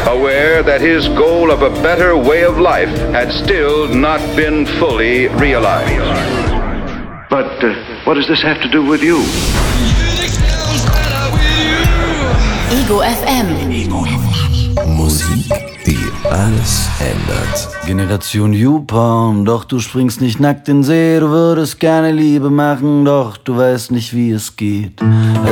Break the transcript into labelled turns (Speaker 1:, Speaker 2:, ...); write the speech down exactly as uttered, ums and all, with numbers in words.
Speaker 1: aware that his goal of a better way of life had still not been fully realized.
Speaker 2: But uh, what does this have to do with you?
Speaker 3: Ego F M.
Speaker 4: Ego F M. Musik, die alles ändert.
Speaker 5: Generation YouPorn, doch du springst nicht nackt in den See. Du würdest gerne Liebe machen, doch du weißt nicht, wie es geht.